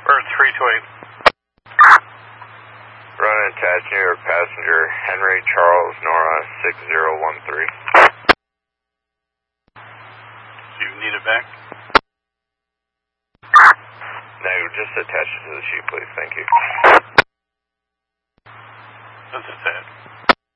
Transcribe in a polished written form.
Bird 328. Run and attach New York passenger Henry Charles Nora 6013. Do you need it back? No, just attach it to the sheet, please. Thank you. That's it.